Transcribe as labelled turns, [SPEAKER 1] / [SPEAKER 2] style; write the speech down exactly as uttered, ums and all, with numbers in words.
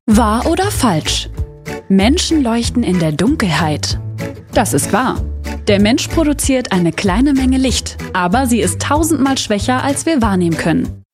[SPEAKER 1] Wahr oder falsch? Menschen leuchten in der Dunkelheit. Das ist wahr. Der Mensch produziert eine kleine Menge Licht, aber sie ist tausendmal schwächer, als wir wahrnehmen können.